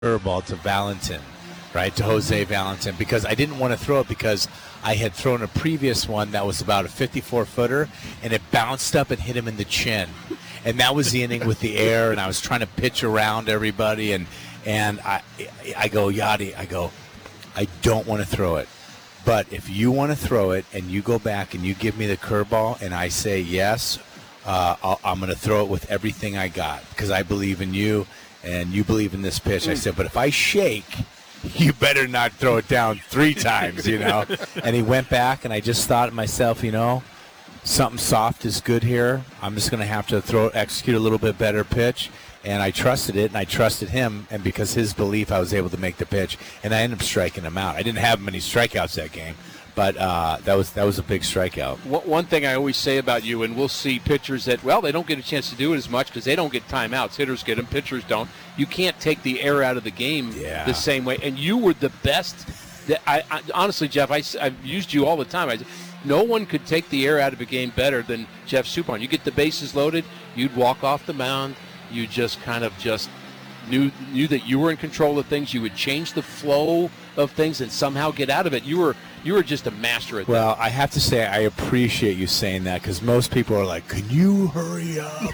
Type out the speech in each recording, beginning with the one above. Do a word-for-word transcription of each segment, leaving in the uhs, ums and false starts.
curveball to Valentin, right, to Jose Valentin, because I didn't want to throw it because I had thrown a previous one that was about a fifty-four footer, and it bounced up and hit him in the chin. And that was the inning with the air, and I was trying to pitch around everybody, and and I I go, Yadi, I go, I don't want to throw it. But if you want to throw it and you go back and you give me the curveball and I say yes, uh, I'll, I'm going to throw it with everything I got because I believe in you and you believe in this pitch. I said, but if I shake, you better not throw it down three times, you know. And he went back, and I just thought to myself, you know, something soft is good here. I'm just going to have to throw, execute a little bit better pitch. And I trusted it, and I trusted him, and because his belief, I was able to make the pitch, and I ended up striking him out. I didn't have many strikeouts that game, but uh, that was that was a big strikeout. One thing I always say about you, and we'll see pitchers that, well, they don't get a chance to do it as much because they don't get timeouts. Hitters get them, pitchers don't. You can't take the air out of the game yeah. the same way, and you were the best. That I, I honestly, Jeff, I, I've used you all the time. I, no one could take the air out of a game better than Jeff Suppan. You get the bases loaded, you'd walk off the mound. You just kind of just knew knew that you were in control of things. You would change the flow of things and somehow get out of it. You were you were just a master at that. Well, I have to say I appreciate you saying that because most people are like, "Can you hurry up?"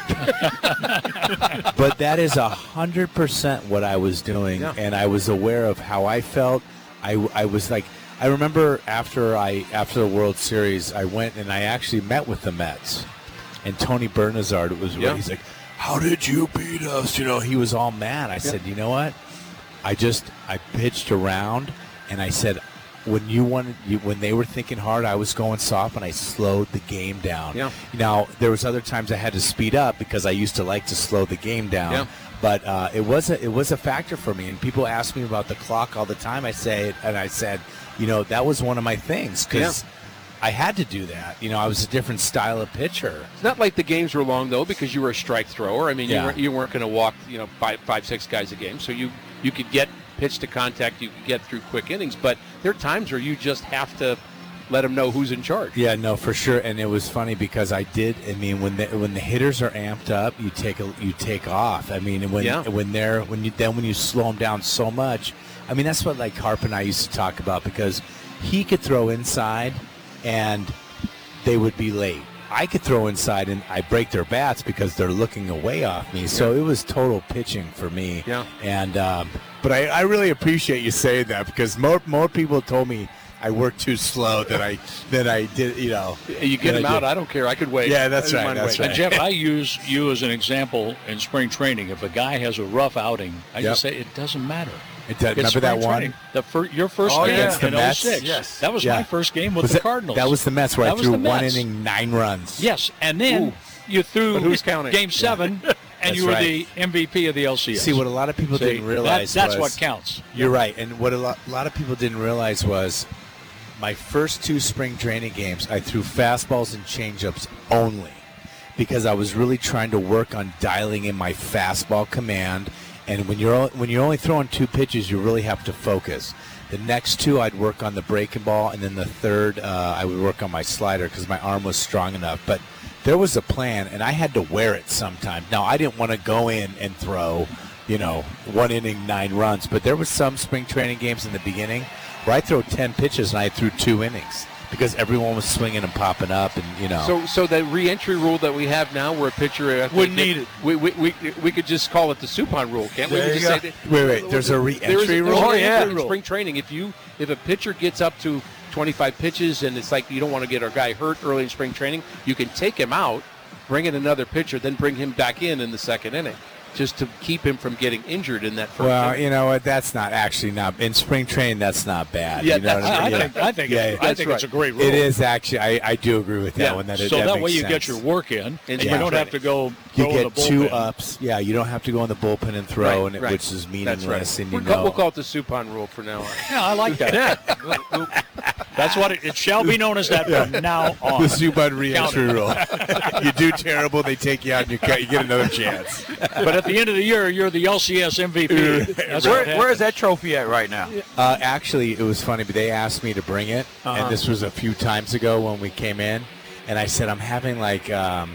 But that is a hundred percent what I was doing, yeah. and I was aware of how I felt. I, I was like, I remember after I after the World Series, I went and I actually met with the Mets, and Tony Bernazard was yeah. he's like, how did you beat us? You know, he was all mad. I yeah. said, you know what? I just, I pitched around, and I said, when you wanted, you, when they were thinking hard, I was going soft, and I slowed the game down. Yeah. Now, there was other times I had to speed up because I used to like to slow the game down. Yeah. But uh, it was a, it was a factor for me. And people ask me about the clock all the time. I say it, and I said, you know, that was one of my things because. Yeah. I had to do that. You know, I was a different style of pitcher. It's not like the games were long, though, because you were a strike thrower. I mean, yeah. you weren't, you weren't going to walk, you know, five, five, six guys a game. So you, you could get pitch to contact. You could get through quick innings. But there are times where you just have to let them know who's in charge. Yeah, no, for sure. And it was funny because I did. I mean, when the when the hitters are amped up, you take a, you take off. I mean, when yeah. when they're when you then when you slow them down so much. I mean, that's what like Harp and I used to talk about because he could throw inside and they would be late. I could throw inside and I break their bats because they're looking away off me. So yeah. it was total pitching for me. Yeah. And um, but I, I really appreciate you saying that because more more people told me I worked too slow than I than I did. You know. You get them I out. did. I don't care. I could wait. Yeah, that's right. That's right. And Jeff, I use you as an example in spring training. If a guy has a rough outing, I yep. just say it doesn't matter. It does, It's remember that one? training. The fir- your first oh, game against the in Mets? oh six. Yes. That was yeah. my first game with was the that, Cardinals. That was the Mets where that I threw one Mets. inning, nine runs. Yes, and then Ooh. you threw but who's counting? game seven, yeah. and you you were right. the M V P of the L C S. See, what a lot of people See, didn't realize that, that's was, what counts. You're right. And what a lot, a lot of people didn't realize was my first two spring training games, I threw fastballs and changeups only because I was really trying to work on dialing in my fastball command. And when you're when you're only throwing two pitches, you really have to focus. The next two, I'd work on the breaking ball, and then the third, uh, I would work on my slider because my arm was strong enough. But there was a plan, and I had to wear it sometime. Now, I didn't want to go in and throw, you know, one inning, nine runs. But there was some spring training games in the beginning where I throw ten pitches, and I threw two innings because everyone was swinging and popping up, and, you know. So so the re-entry rule that we have now where a pitcher uh, Wouldn't need it. We, we, we, we could just call it the Suppan rule, can't we? There we you just go. say that, Wait, wait, there's a re-entry there is a, rule? There's a Oh, re-entry yeah. in spring training. If you if a pitcher gets up to twenty-five pitches and it's like you don't want to get our guy hurt early in spring training, you can take him out, bring in another pitcher, then bring him back in in the second inning, just to keep him from getting injured in that first Well, inning. you know what? That's not actually not in spring training. That's not bad. Yeah, you know what I, I mean? I Yeah. think, I think, Yeah, it's, yeah. I think right. it's a great rule. It is actually. I, I do agree with that Yeah. one. That it, So that, that way makes you sense. get your work in, and Yeah. you don't have to go You throw in the get two bullpen. ups. Yeah, you don't have to go in the bullpen and throw, Right, and it, right. which is That's meaningless. right. And you We'll call, know, we'll call it the Suppan rule for now on. Yeah, I like that. That's what it, it shall be known as that from now on. the Suppan re-entry rule. You do terrible, they take you out, and you get, you get another chance. But at the end of the year, you're the L C S M V P. That's Where, what where is that trophy at right now? Uh, actually, it was funny, but they asked me to bring it, Uh-huh. and this was a few times ago when we came in, and I said I'm having like um,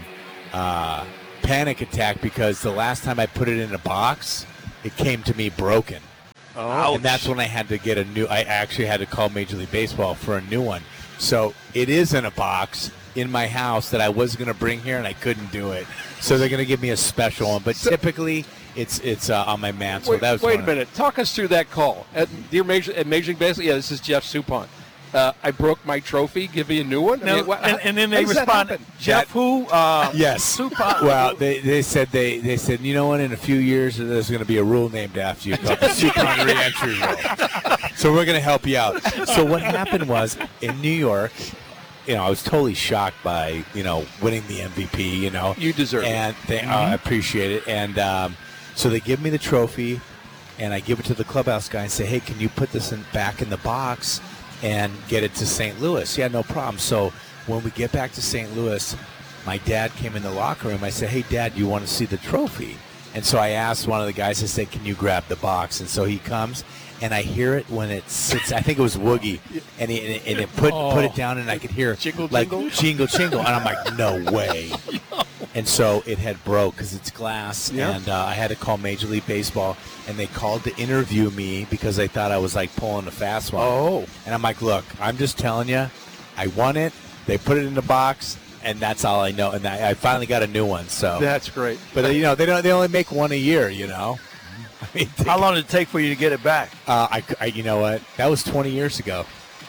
uh, panic attack because the last time I put it in a box, it came to me broken. Oh, and that's when I had to get a new. I actually had to call Major League Baseball for a new one. So it is in a box in my house that I was going to bring here, and I couldn't do it. So they're going to give me a special one. But typically, it's it's uh, on my mantle. Wait, that was wait one a minute. Talk us through that call. At dear Major, at Major League Baseball, yeah, this is Jeff Suppan. Uh, I broke my trophy. Give me a new one. I No, mean, what- and, and then how they does that responded, happen? Jeff who? Uh, Yes. Suppan. Well, they, they said they, they said you know what? In a few years, there's going to be a rule named after you called the Suppan Reentry Rule. So we're going to help you out. So what happened was in New York, you know, I was totally shocked by you know winning the M V P. You know, You deserve it. and they, uh, I appreciate it. And um, so they give me the trophy, and I give it to the clubhouse guy and say, hey, can you put this in, back in the box and get it to Saint Louis? Yeah, no problem. So when we get back to Saint Louis, my dad came in the locker room. I said, hey, Dad, you want to see the trophy? And so I asked one of the guys, I said, can you grab the box? And so he comes, and I hear it when it sits. I think it was Woogie, and, he, and it, and it put put it down, and I could hear Jingle, like jingle? jingle, jingle. And I'm like, no way. And so it had broke because it's glass, Yeah. and uh, I had to call Major League Baseball, and they called to interview me because they thought I was like pulling a fast one. Oh. And I'm like, look, I'm just telling you, I won it. They put it in the box, and that's all I know. And I, I finally got a new one. So, That's great. but uh, you know, they don't. They only make one a year. You know. I mean, they, How long did it take for you to get it back? uh, I, I, you know what? That was twenty years ago.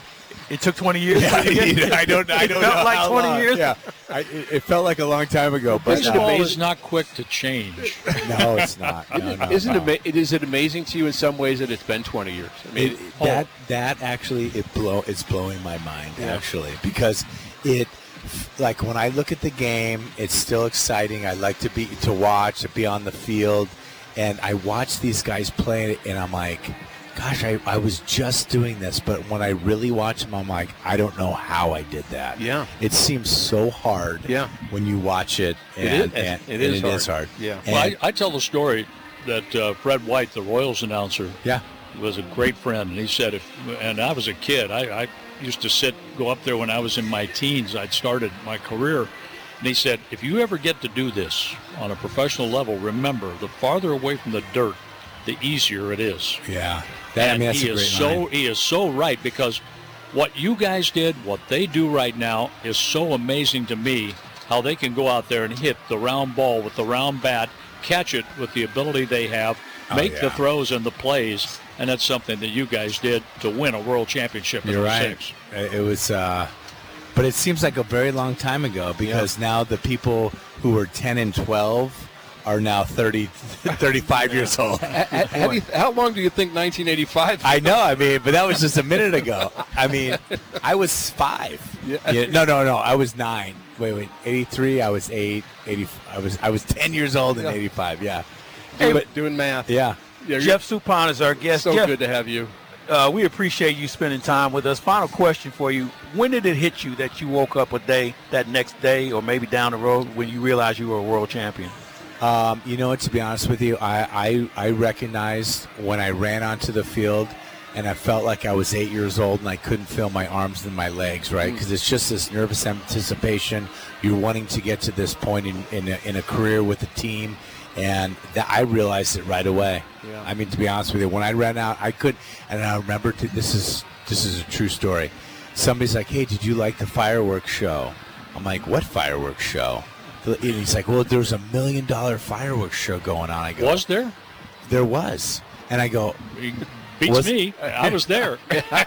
It took twenty years. for you to get it? I don't. I It don't felt know like how twenty long. years? Yeah, I, it, it felt like a long time ago. But Isn't it uh, Baseball amazing? is not quick to change. no, it's not. No, no, Isn't no. it, ama- it is it amazing to you in some ways that it's been twenty years? I mean, It, that that actually it blow it's blowing my mind actually because it like when I look at the game, it's still exciting. I like to be to watch, to be on the field, and I watch these guys play, and I'm like, gosh, I, I was just doing this, but when I really watch them, I'm like, I don't know how I did that. Yeah. It seems so hard. Yeah. When you watch it, It and, is- and, it and is it hard. is hard. Yeah. And- Well, I, I tell the story that uh, Fred White, the Royals announcer, yeah. was a great friend, and he said, if, and I was a kid, I, I used to sit, go up there when I was in my teens, I'd started my career, and he said, if you ever get to do this on a professional level, remember, the farther away from the dirt, the easier it is. Yeah. That, I And mean, that's he a is great so line. he is so right, because what you guys did, what they do right now, is so amazing to me. How they can go out there and hit the round ball with the round bat, catch it with the ability they have, Oh, make the yeah. throws and the plays, and that's something that you guys did to win a world championship in You're oh right. six. It was, uh, but it seems like a very long time ago because now the people who were ten and twelve are now thirty, thirty-five years old. Ha- ha- have you- how long do you think nineteen eighty-five? I know. I mean, but that was just a minute ago. I mean, I was five. Yeah. Yeah, no, no, no. I was nine. Wait, wait. eighty-three. I was eight. eighty. I was I was ten years old in Yeah. eighty-five. Yeah. Hey, But- doing math. yeah. Yeah, Jeff Suppan is our guest. so Jeff, good to have you. uh, we appreciate you spending time with us. Final question for you. When did it hit you that you woke up a day, that next day, or maybe down the road, when you realized you were a world champion? Um, you know what? To be honest with you, I, I I recognized when I ran onto the field, and I felt like I was eight years old, and I couldn't feel my arms and my legs, right? Because it's just this nervous anticipation. You're wanting to get to this point in in a, in a career with a team, and that I realized it right away. Yeah. I mean, to be honest with you, when I ran out, I could, and I remember to, this is this is a true story. Somebody's like, "Hey, did you like the fireworks show?" I'm like, "What fireworks show?" And he's like, well, there was a million dollar fireworks show going on. I go, Was there? there was. And I go, He beats Was- me. I was there.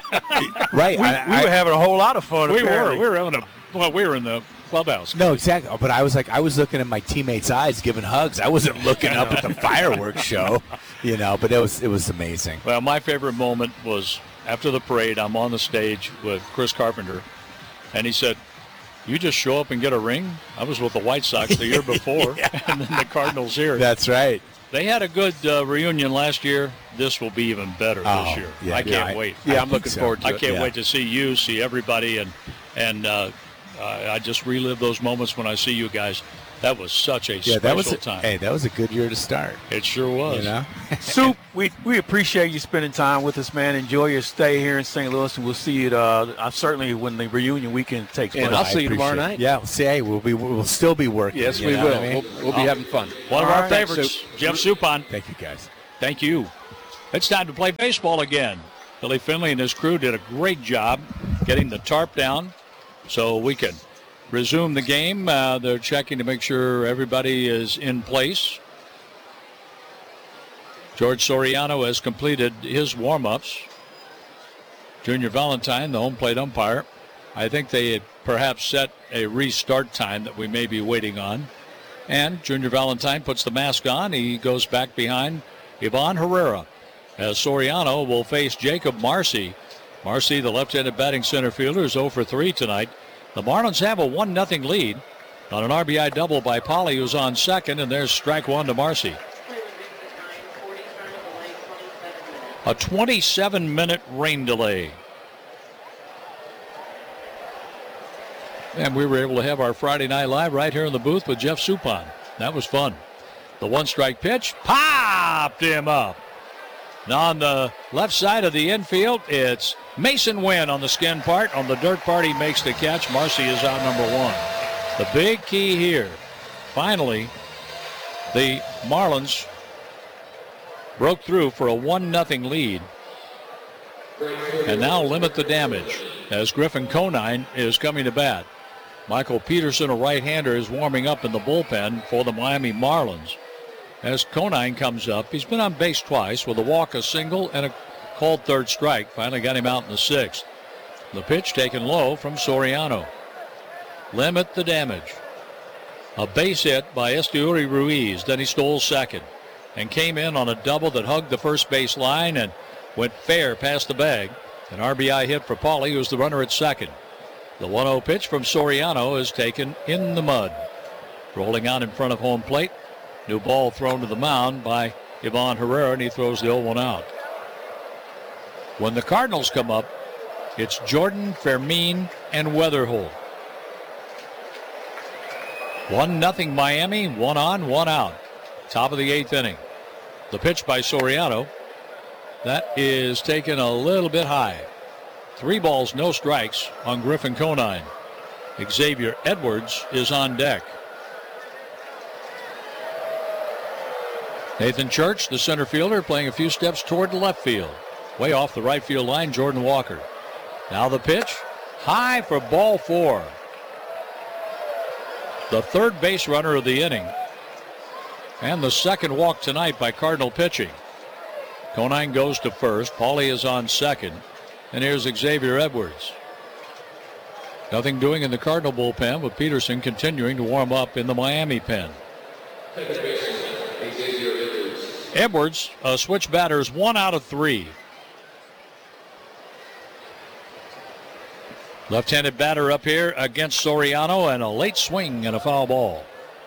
right. We, I, we I- were having a whole lot of fun. we were. apparently. We were having a. Well, we were in the clubhouse. no, exactly. But I was like, I was looking at my teammates' eyes, giving hugs. I wasn't looking up at the fireworks show, you know. But it was it was amazing. Well, my favorite moment was after the parade. I'm on the stage with Chris Carpenter, and he said, "You just show up and get a ring." I was with the White Sox the year before, and then the Cardinals here. That's right. They had a good uh, reunion last year. This will be even better Oh, this year. yeah, I yeah, can't I- wait. Yeah, I I'm think looking so. forward to I it. can't yeah. wait to see you, see everybody, and and uh, uh, I just relive those moments when I see you guys. That was such a Yeah, special that was a, time. hey, that was a good year to start. It sure was. You know. Soup, we, we appreciate you spending time with us, man. Enjoy your stay here in Saint Louis, and we'll see you uh, uh, certainly when the reunion weekend takes place. And I'll I see you tomorrow appreciate it. night. Yeah, we'll see. Hey, we'll be we'll still be working. Yes, you we know will. what I mean? We'll, we'll be having fun. One of All our right. favorites, So- Jeff Suppan. Thank you, guys. Thank you. It's time to play baseball again. Billy Finley and his crew did a great job getting the tarp down so we can resume the game. Uh, they're checking to make sure everybody is in place. George Soriano has completed his warm-ups. Junior Valentine, the home plate umpire, I think they had perhaps set a restart time that we may be waiting on. And Junior Valentine puts the mask on. He goes back behind Ivan Herrera, as Soriano will face Jacob Marcy. Marcy, the left-handed batting center fielder, is oh for three tonight. The Marlins have a one nothing lead on an R B I double by Polly, who's on second, and there's strike one to Marcy. A twenty-seven minute rain delay. And we were able to have our Friday Night Live right here in the booth with Jeff Suppan. That was fun. The one-strike pitch popped him up. Now on the left side of the infield, it's Mason Wynn on the skin part. On the dirt part, he makes the catch. Marcy is out number one. The big key here, finally, the Marlins broke through for a one nothing lead and now limit the damage as Griffin Conine is coming to bat. Michael Peterson, a right-hander, is warming up in the bullpen for the Miami Marlins. As Conine comes up, he's been on base twice with a walk, a single, and a called third strike. Finally got him out in the sixth. The pitch taken low from Soriano. Limit the damage. A base hit by Esteury Ruiz. Then he stole second and came in on a double that hugged the first base line and went fair past the bag. An R B I hit for Pauly, who's the runner at second. The one oh pitch from Soriano is taken in the mud. Rolling out in front of home plate. New ball thrown to the mound by Ivan Herrera, and he throws the oh one out. When the Cardinals come up, it's Jordan, Fermin, and Weatherholt. One nothing Miami, one on, one out. Top of the eighth inning. The pitch by Soriano. That is taken a little bit high. Three balls, no strikes on Griffin Conine. Xavier Edwards is on deck. Nathan Church, the center fielder, playing a few steps toward the left field. Way off the right field line, Jordan Walker. Now the pitch, high for ball four. The third base runner of the inning. And the second walk tonight by Cardinal pitching. Conine goes to first. Pauly is on second. And here's Xavier Edwards. Nothing doing in the Cardinal bullpen, with Peterson continuing to warm up in the Miami pen. Edwards uh, switch batters one out of three. Left-handed batter up here against Soriano, and a late swing and a foul ball.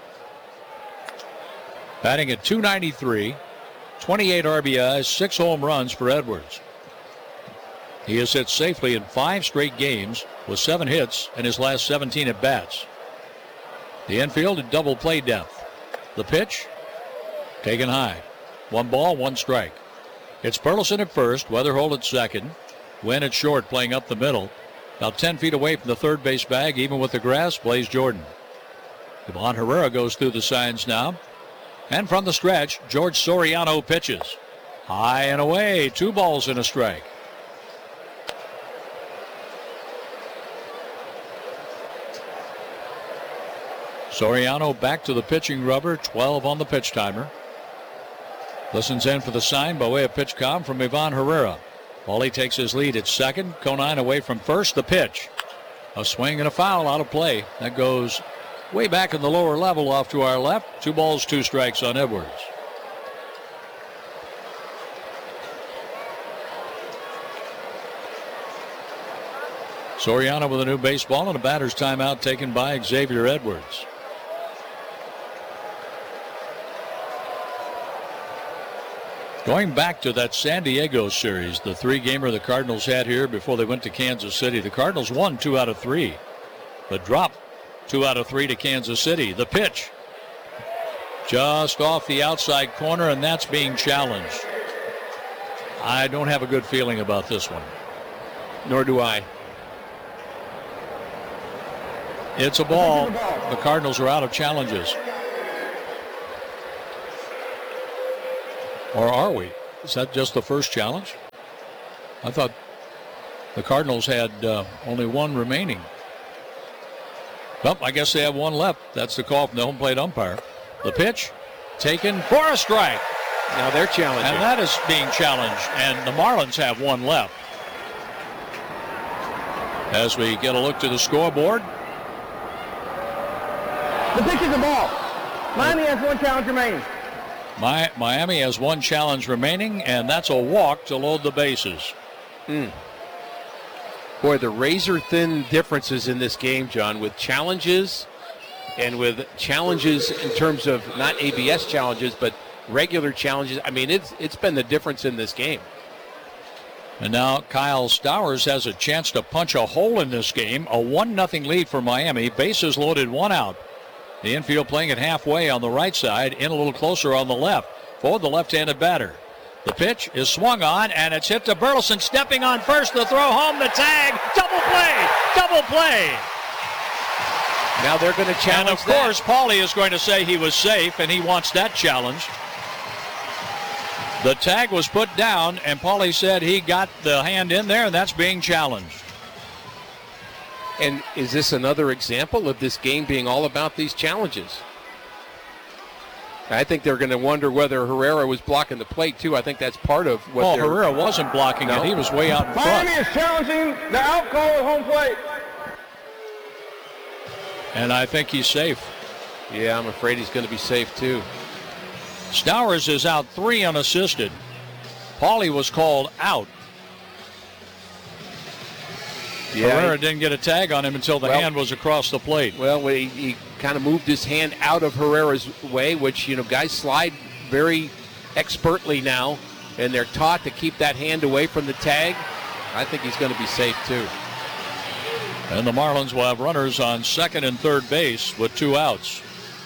Batting at two ninety-three, twenty-eight R B Is, six home runs for Edwards. He has hit safely in five straight games with seven hits in his last seventeen at-bats. The infield at double play depth. The pitch taken high. One ball, one strike. It's Burleson at first, Weatherholt at second. Wynn at short, playing up the middle. About ten feet away from the third base bag, even with the grass, Blaze Jordan. Ivan Herrera goes through the signs now. And from the stretch, George Soriano pitches. High and away, two balls and a strike. Soriano back to the pitching rubber, twelve on the pitch timer. Listens in for the sign by way of pitch com from Ivan Herrera. Pauly takes his lead at second. Conine away from first. The pitch. A swing and a foul out of play. That goes way back in the lower level off to our left. Two balls, two strikes on Edwards. Soriano with a new baseball and a batter's timeout taken by Xavier Edwards. Going back to that San Diego series, the three-gamer the Cardinals had here before they went to Kansas City. The Cardinals won two out of three, but dropped two out of three to Kansas City. The pitch just off the outside corner, and that's being challenged. I don't have a good feeling about this one. Nor do I. It's a ball. The Cardinals are out of challenges. Or are we? Is that just the first challenge? I thought the Cardinals had uh, only one remaining. Well, I guess they have one left. That's the call from the home plate umpire. The pitch taken for a strike. Now they're challenging. And that is being challenged. And the Marlins have one left. As we get a look to the scoreboard. The pitch is a ball. Miami has one challenge remaining. My, Miami has one challenge remaining, and that's a walk to load the bases. Mm. Boy, the razor-thin differences in this game, John, with challenges and with challenges in terms of not A B S challenges, but regular challenges. I mean, it's it's been the difference in this game. And now Kyle Stowers has a chance to punch a hole in this game. A one nothing lead for Miami. Bases loaded, one out. The infield playing it halfway on the right side, in a little closer on the left for the left-handed batter. The pitch is swung on, and it's hit to Burleson, stepping on first to throw home the tag. Double play! Double play! Now they're going to challenge And of that. course, Paulie is going to say he was safe, and he wants that challenge. The tag was put down, and Paulie said he got the hand in there, and that's being challenged. And is this another example of this game being all about these challenges? I think they're going to wonder whether Herrera was blocking the plate, too. I think that's part of what Well, they're... Herrera wasn't blocking No. it. He was way out in Miami front. is challenging the out call at home plate. And I think he's safe. Yeah, I'm afraid he's going to be safe, too. Stowers is out three unassisted. Paulie was called out. Herrera didn't get a tag on him until the Well- hand was across the plate. Well, he, he kind of moved his hand out of Herrera's way, which, you know, guys slide very expertly now, and they're taught to keep that hand away from the tag. I think he's going to be safe, too. And the Marlins will have runners on second and third base with two outs.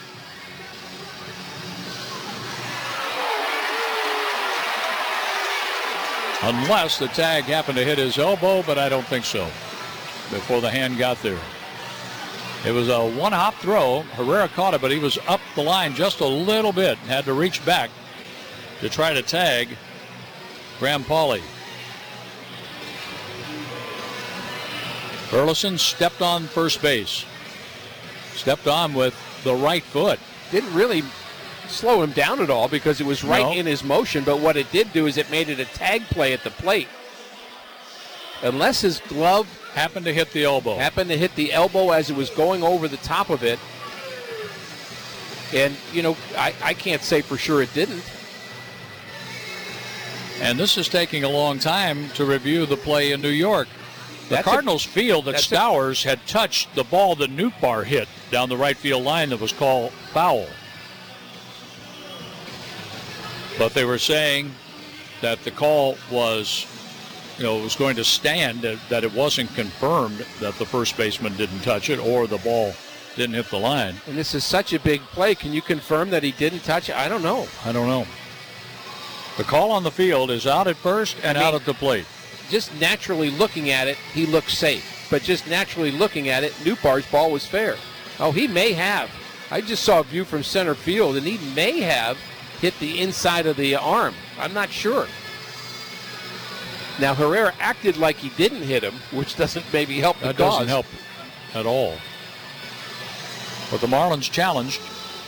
Unless the tag happened to hit his elbow, but I don't think so. Before the hand got there. It was a one-hop throw. Herrera caught it, but he was up the line just a little bit. Had to reach back to try to tag Graham Paulie. Burleson stepped on first base. Stepped on with the right foot. Didn't really slow him down at all because it was right No. in his motion, but what it did do is it made it a tag play at the plate. Unless his glove Happened to hit the elbow. happened to hit the elbow as it was going over the top of it. And, you know, I, I can't say for sure it didn't. And this is taking a long time to review the play in New York. The That's a- Cardinals feel that that's a- Stowers had touched the ball that Nootbaar hit down the right field line that was called foul. But they were saying that the call was, you know, it was going to stand, that, that it wasn't confirmed that the first baseman didn't touch it or the ball didn't hit the line. And this is such a big play. Can you confirm that he didn't touch it? I don't know. I don't know. The call on the field is out at first and I mean- out at the plate. Just naturally looking at it, he looks safe. But just naturally looking at it, Nootbaar's ball was fair. Oh, he may have. I just saw a view from center field, and he may have hit the inside of the arm. I'm not sure. Now, Herrera acted like he didn't hit him, which doesn't maybe help the That cause. doesn't help at all. But the Marlins challenged.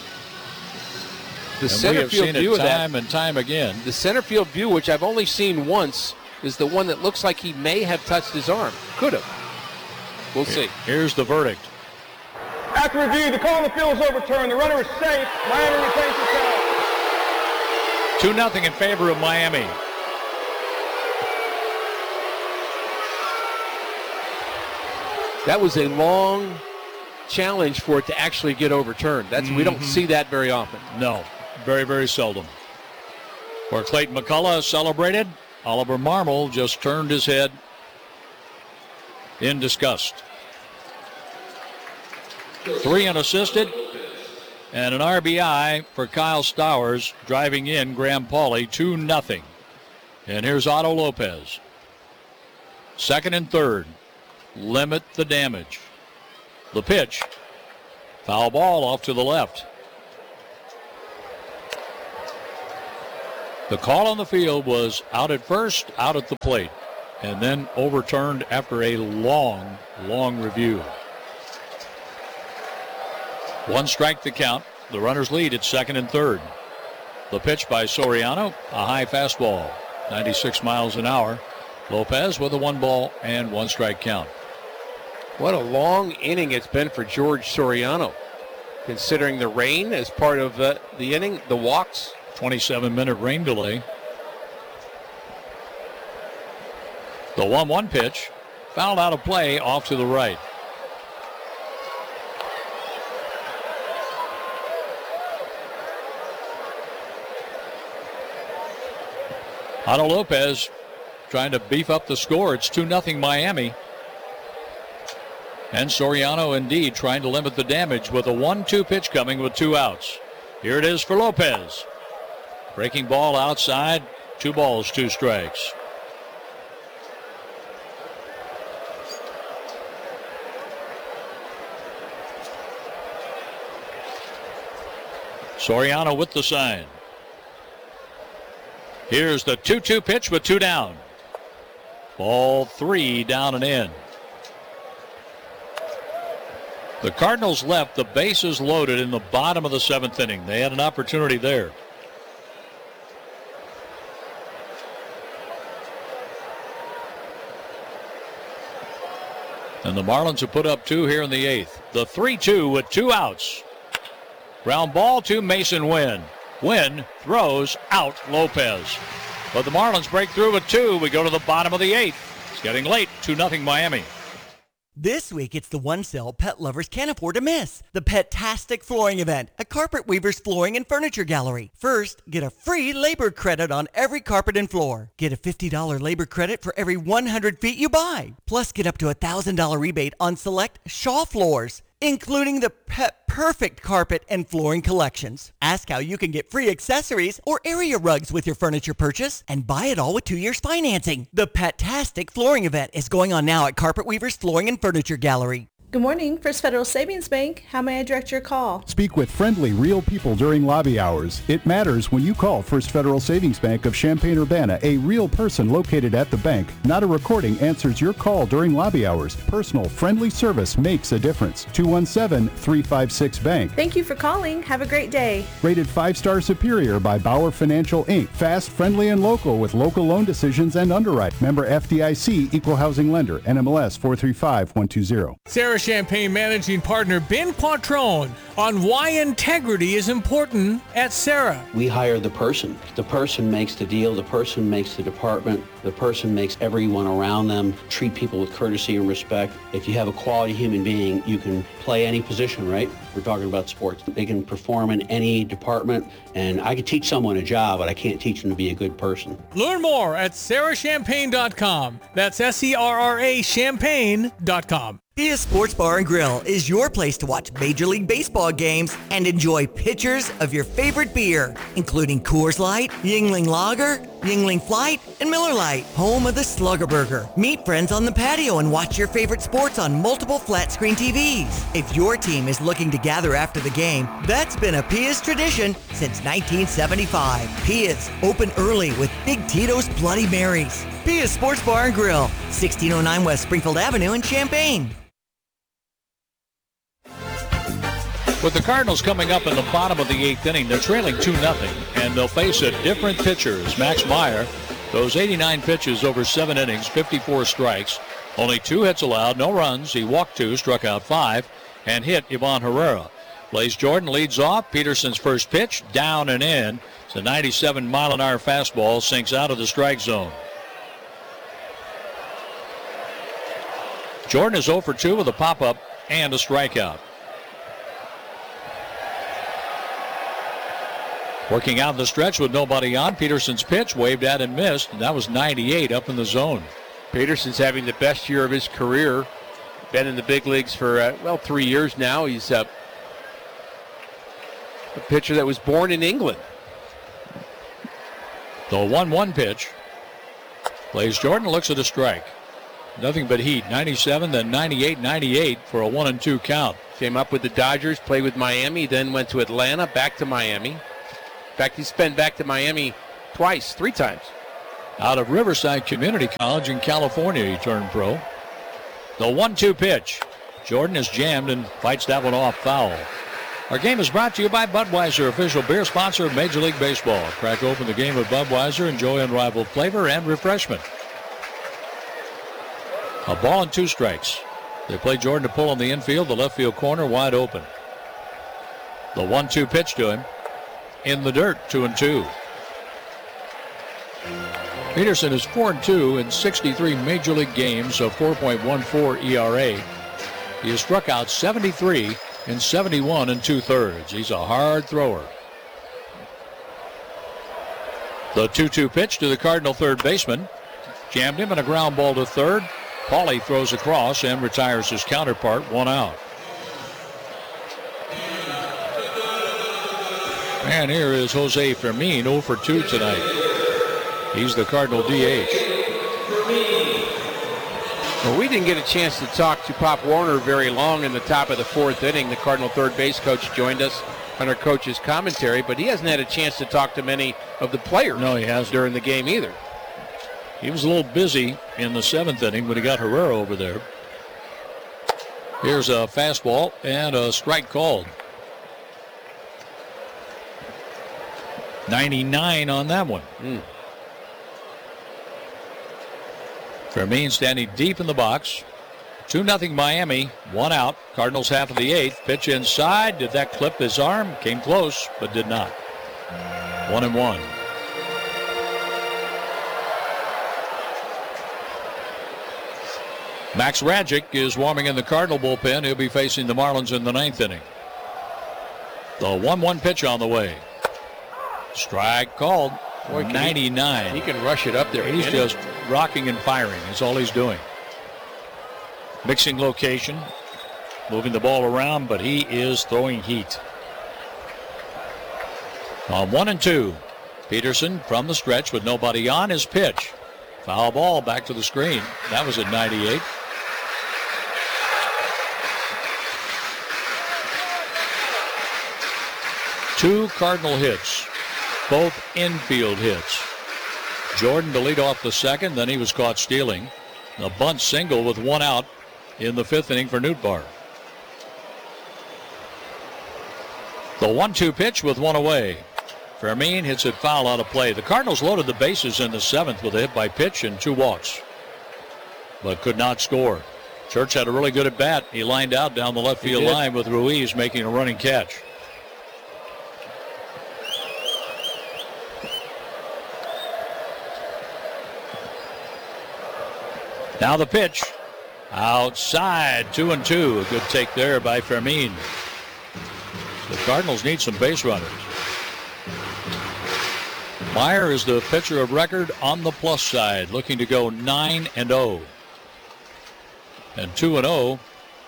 The And we center have field seen view it of that, time and time again. the center field view, which I've only seen once, is the one that looks like he may have touched his arm. Could have. We'll see. Here's the verdict. After review, the call on the field is overturned. The runner is safe. Miami retains the challenge. two nothing in favor of Miami. That was a long challenge for it to actually get overturned. That's we don't see that very often. No, very, very seldom. Where Clayton McCullough celebrated, Oliver Marmol just turned his head in disgust. Three unassisted and an R B I for Kyle Stowers, driving in Graham Paulie, two nothing. And here's Otto Lopez. Second and third. Limit the damage. The pitch. Foul ball off to the left. The call on the field was out at first, out at the plate, and then overturned after a long, long review. One strike to count. The runners lead at second and third. The pitch by Soriano, a high fastball, ninety-six miles an hour. Lopez with a one ball and one strike count. What a long inning it's been for George Soriano, considering the rain as part of the, the inning, the walks. twenty-seven minute rain delay. The one one pitch, fouled out of play off to the right. Otto Lopez trying to beef up the score. It's two nothing Miami. And Soriano indeed trying to limit the damage with a one two pitch coming with two outs. Here it is for Lopez. Breaking ball outside. Two balls, two strikes. Soriano with the sign. Here's the two two pitch with two down. Ball three down and in. The Cardinals left the bases loaded in the bottom of the seventh inning. They had an opportunity there. And the Marlins have put up two here in the eighth. The three two with two outs. Ground ball to Mason Wynn. Wynn throws out Lopez. But the Marlins break through with two. We go to the bottom of the eighth. It's getting late. two nothing Miami. This week, it's the one sale pet lovers can't afford to miss. The Pet-tastic Flooring Event at Carpet Weaver's Flooring and Furniture Gallery. First, get a free labor credit on every carpet and floor. Get a fifty dollars labor credit for every one hundred feet you buy. Plus, get up to a one thousand dollars rebate on select Shaw floors, including the Pet Perfect carpet and flooring collections. Ask how you can get free accessories or area rugs with your furniture purchase and buy it all with two years financing. The Pet-tastic Flooring Event is going on now at Carpet Weaver's Flooring and Furniture Gallery. Good morning, First Federal Savings Bank. How may I direct your call? Speak with friendly, real people during lobby hours. It matters when you call First Federal Savings Bank of Champaign-Urbana. A real person located at the bank. Not a recording answers your call during lobby hours. Personal, friendly service makes a difference. two one seven, three five six, bank. Thank you for calling. Have a great day. Rated five-star superior by Bauer Financial, Incorporated. Fast, friendly, and local with local loan decisions and underwrite. Member F D I C, Equal Housing Lender. N M L S four three five one two zero. Sarah Champagne Managing Partner Ben Quattrone on why integrity is important at Sarah. We hire the person. The person makes the deal. The person makes the department. The person makes everyone around them treat people with courtesy and respect. If you have a quality human being, you can play any position, right? We're talking about sports. They can perform in any department, and I could teach someone a job, but I can't teach them to be a good person. Learn more at sarah champagne dot com. That's S E R R A champagne dot com. Pia Sports Bar and Grill is your place to watch Major League Baseball games and enjoy pitchers of your favorite beer, including Coors Light, Yuengling Lager, Yuengling Flight, and Miller Lite. Home of the Slugger Burger. Meet friends on the patio and watch your favorite sports on multiple flat screen T Vs. If your team is looking to gather after the game, that's been a Pia's tradition since nineteen seventy-five. Pia's, open early with Big Tito's Bloody Marys. Pia's Sports Bar and Grill, sixteen oh nine West Springfield Avenue in Champaign. With the Cardinals coming up in the bottom of the eighth inning, they're trailing two nothing, and they'll face a different pitcher as Max Meyer. Those eighty-nine pitches over seven innings, fifty-four strikes, only two hits allowed, no runs. He walked two, struck out five, and hit Ivan Herrera. Blaze Jordan leads off. Peterson's first pitch, down and in. It's a ninety-seven mile an hour fastball, sinks out of the strike zone. Jordan is oh for two with a pop-up and a strikeout. Working out the stretch with nobody on. Peterson's pitch waved at and missed, and that was ninety-eight up in the zone. Peterson's having the best year of his career. Been in the big leagues for, uh, well, three years now. He's uh, a pitcher that was born in England. The one one pitch. Blaze Jordan looks at a strike. Nothing but heat. ninety-seven, then ninety-eight, ninety-eight for a one and two count. Came up with the Dodgers, played with Miami, then went to Atlanta, back to Miami. In fact, he's been back to Miami twice, three times. Out of Riverside Community College in California, he turned pro. The one two pitch. Jordan is jammed and fights that one off foul. Our game is brought to you by Budweiser, official beer sponsor of Major League Baseball. Crack open the game with Budweiser. Enjoy unrivaled flavor and refreshment. A ball and two strikes. They play Jordan to pull on the infield. The left field corner wide open. The one two pitch to him. In the dirt, two and two. Peterson is four and two in sixty-three Major League games, a four point one four E R A. He has struck out seventy-three in seventy-one and two-thirds. He's a hard thrower. The two two pitch to the Cardinal third baseman. Jammed him and a ground ball to third. Paulie throws across and retires his counterpart, one out. And here is Jose Fermin, oh for two tonight. He's the Cardinal D H. Well, we didn't get a chance to talk to Pop Warner very long in the top of the fourth inning. The Cardinal third base coach joined us on our coach's commentary, but he hasn't had a chance to talk to many of the players. No, he hasn't during the game either. He was a little busy in the seventh inning when he got Herrera over there. Here's a fastball and a strike called. ninety-nine on that one. Mm. Fermin standing deep in the box. two nothing Miami. One out. Cardinals half of the eighth. Pitch inside. Did that clip his arm? Came close, but did not. One and one. Max Radjic is warming in the Cardinal bullpen. He'll be facing the Marlins in the ninth inning. The one one pitch on the way. Strike called. Boy, ninety-nine. He, he can rush it up there. He's just rocking and firing. That's all he's doing. Mixing location. Moving the ball around, but he is throwing heat. On one and two. Peterson from the stretch with nobody on his pitch. Foul ball back to the screen. That was at ninety-eight. Two Cardinal hits. Both infield hits. Jordan to lead off the second, then he was caught stealing. A bunt single with one out in the fifth inning for Nootbaar. The one two pitch with one away. Fermin hits it foul out of play. The Cardinals loaded the bases in the seventh with a hit by pitch and two walks, but could not score. Church had a really good at bat. He lined out down the left field line with Ruiz making a running catch. Now the pitch. Outside, two and two. A good take there by Fermin. The Cardinals need some base runners. Meyer is the pitcher of record on the plus side, looking to go nine and oh. And two and oh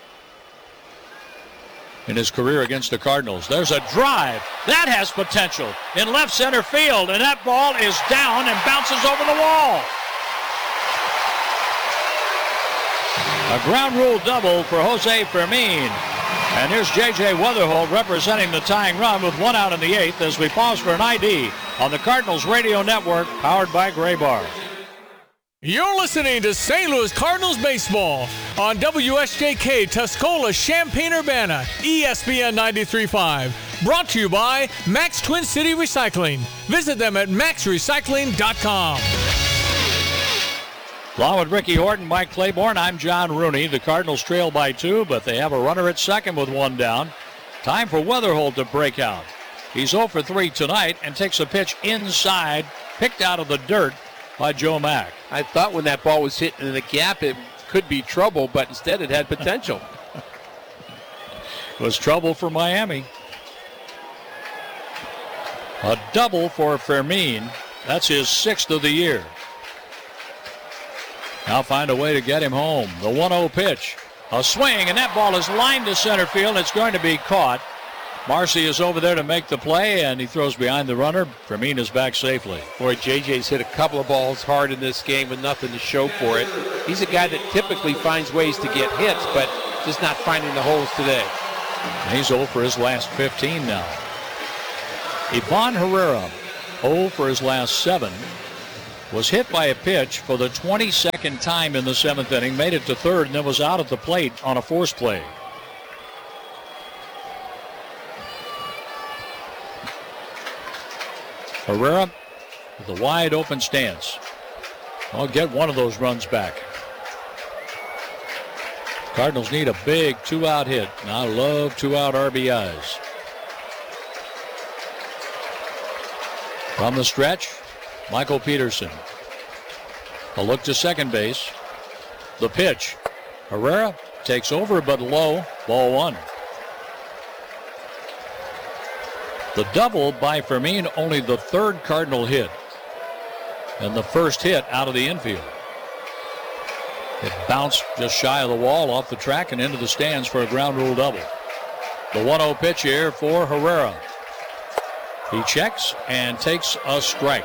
in his career against the Cardinals. There's a drive. That has potential in left center field, and that ball is down and bounces over the wall. A ground rule double for Jose Fermin. And here's J J Weatherholt representing the tying run with one out in the eighth as we pause for an I D on the Cardinals Radio Network, powered by Graybar. You're listening to Saint Louis Cardinals baseball on W S J K Tuscola, Champaign-Urbana, E S P N ninety-three point five. Brought to you by Max Twin City Recycling. Visit them at max recycling dot com. Along with Ricky Horton, Mike Claiborne, I'm John Rooney. The Cardinals trail by two, but they have a runner at second with one down. Time for Weatherholt to break out. He's oh for three tonight and takes a pitch inside, picked out of the dirt by Joe Mack. I thought when that ball was hit in the gap, it could be trouble, but instead it had potential. It was trouble for Miami. A double for Fermin. That's his sixth of the year. Now find a way to get him home. The one oh pitch. A swing, and that ball is lined to center field. It's going to be caught. Marcy is over there to make the play, and he throws behind the runner. Fermin is back safely. Boy, J J's hit a couple of balls hard in this game with nothing to show for it. He's a guy that typically finds ways to get hits, but just not finding the holes today. And he's oh for his last fifteen now. Ivan Herrera oh for his last seven. Was hit by a pitch for the twenty-second time in the seventh inning, made it to third, and then was out at the plate on a force play. Herrera with a wide open stance. I'll get one of those runs back. Cardinals need a big two-out hit, and I love two-out R B Is. From the stretch, Michael Peterson. A look to second base. The pitch. Herrera takes over but low. Ball one. The double by Fermin, only the third Cardinal hit. And the first hit out of the infield. It bounced just shy of the wall, off the track, and into the stands for a ground rule double. The one oh pitch here for Herrera. He checks and takes a strike.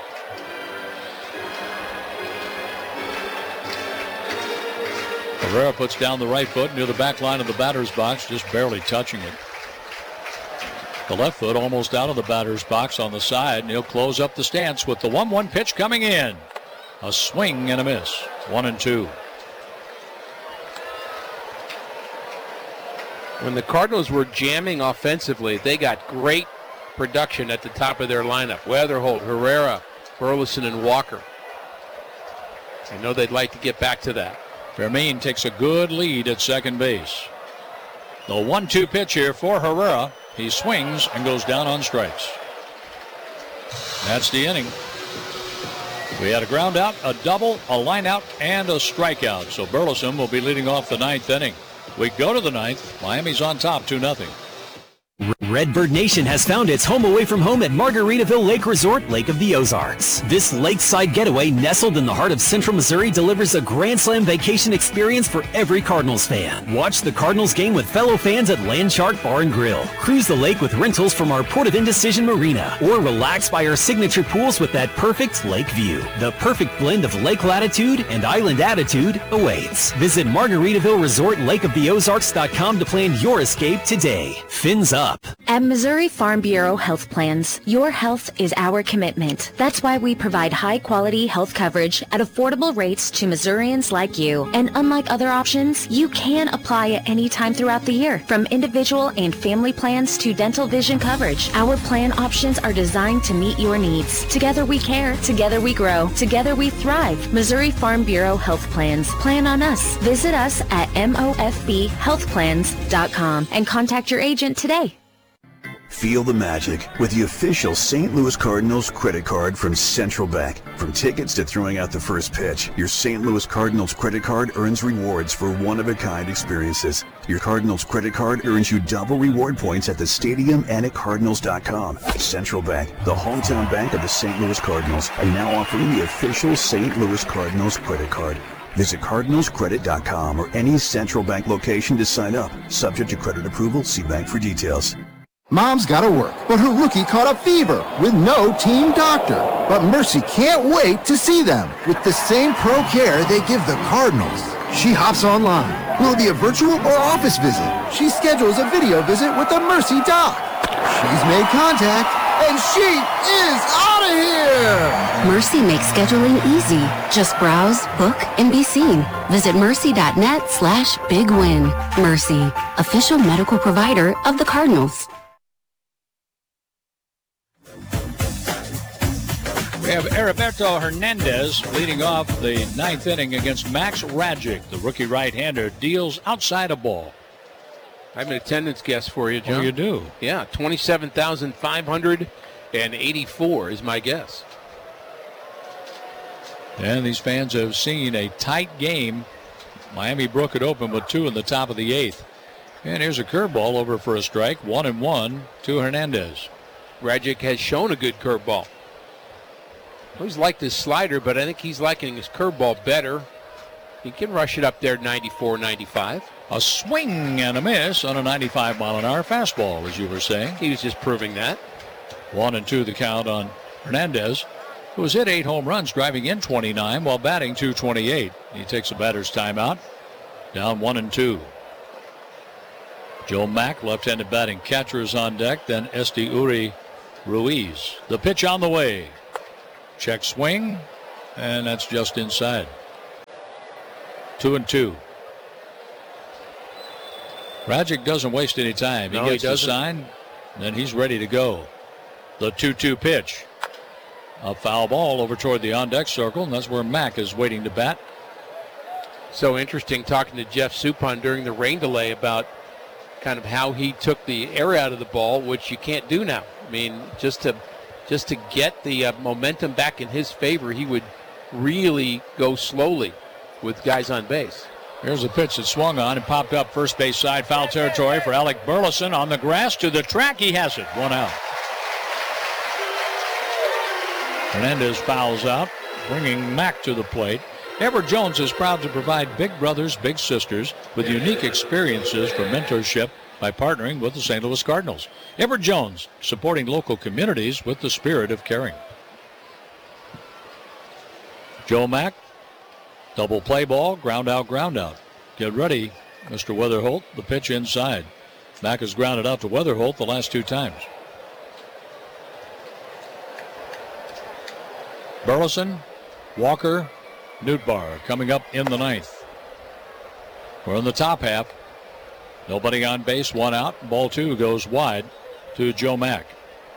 Herrera puts down the right foot near the back line of the batter's box, just barely touching it. The left foot almost out of the batter's box on the side, and he'll close up the stance with the one one pitch coming in. A swing and a miss. One and two. When the Cardinals were jamming offensively, they got great production at the top of their lineup. Weatherholt, Herrera, Burleson, and Walker. I know they'd like to get back to that. Fermin takes a good lead at second base. The one two pitch here for Herrera. He swings and goes down on strikes. That's the inning. We had a ground out, a double, a line out, and a strikeout. So Burleson will be leading off the ninth inning. We go to the ninth. Miami's on top two nothing. Redbird Nation has found its home away from home at Margaritaville Lake Resort, Lake of the Ozarks. This lakeside getaway, nestled in the heart of central Missouri, delivers a Grand Slam vacation experience for every Cardinals fan. Watch the Cardinals game with fellow fans at Landchart Bar and Grill. Cruise the lake with rentals from our Port of Indecision Marina, or relax by our signature pools with that perfect lake view. The perfect blend of lake latitude and island attitude awaits. Visit Margaritaville Resort Lake of the Ozarks dot com to plan your escape today. Fins up. At Missouri Farm Bureau Health Plans, your health is our commitment. That's why we provide high-quality health coverage at affordable rates to Missourians like you. And unlike other options, you can apply at any time throughout the year. From individual and family plans to dental vision coverage, our plan options are designed to meet your needs. Together we care. Together we grow. Together we thrive. Missouri Farm Bureau Health Plans. Plan on us. Visit us at M O F B health plans dot com and contact your agent today. Feel the magic with the official Saint Louis Cardinals credit card from Central Bank. From tickets to throwing out the first pitch, your Saint Louis Cardinals credit card earns rewards for one-of-a-kind experiences. Your Cardinals credit card earns you double reward points at the stadium and at Cardinals dot com. Central Bank, the hometown bank of the Saint Louis Cardinals, are now offering the official Saint Louis Cardinals credit card. Visit Cardinals Credit dot com or any Central Bank location to sign up. Subject to credit approval, see bank for details. Mom's gotta work, but her rookie caught a fever with no team doctor. But Mercy can't wait to see them with the same pro care they give the Cardinals. She hops online. Will it be a virtual or office visit? She schedules a video visit with the Mercy doc. She's made contact, and she is out of here! Mercy makes scheduling easy. Just browse, book, and be seen. Visit mercy.net slash big win. Mercy, official medical provider of the Cardinals. We have Heriberto Hernandez leading off the ninth inning against Max Rajic. The rookie right-hander deals outside a ball. I have an attendance guess for you, John. Oh, you do? Yeah, twenty-seven thousand five hundred eighty-four is my guess. And these fans have seen a tight game. Miami broke it open with two in the top of the eighth. And here's a curveball over for a strike. One and one to Hernandez. Rajic has shown a good curveball. I always liked his slider, but I think he's liking his curveball better. He can rush it up there ninety-four, ninety-five. A swing and a miss on a ninety-five mile an hour fastball, as you were saying. He was just proving that. One and two the count on Hernandez, who has hit eight home runs, driving in twenty-nine while batting two twenty-eight. He takes a batter's timeout. Down one and two. Joe Mack, left-handed batting catcher, is on deck. Then Esti Uri Ruiz. The pitch on the way. Check swing, and that's just inside. Two and two. Rajic doesn't waste any time. He No, gets he the doesn't. sign, then he's ready to go. The two two pitch. A foul ball over toward the on-deck circle, and that's where Mack is waiting to bat. So interesting talking to Jeff Suppan during the rain delay about kind of how he took the air out of the ball, which you can't do now. I mean, just to just to get the uh, momentum back in his favor, he would really go slowly with guys on base. Here's a pitch that swung on and popped up first base side, foul territory for Alec Burleson on the grass to the track. He has it, one out. Hernandez fouls out, bringing Mack to the plate. Edward Jones is proud to provide big brothers, big sisters with unique experiences for mentorship by partnering with the Saint Louis Cardinals. Edward Jones, supporting local communities with the spirit of caring. Joe Mack, double play ball, ground out, ground out. Get ready, Mister Weatherholt, the pitch inside. Mack has grounded out to Weatherholt the last two times. Burleson, Walker, Nootbaar coming up in the ninth. We're in the top half. Nobody on base, one out. Ball two goes wide to Joe Mack.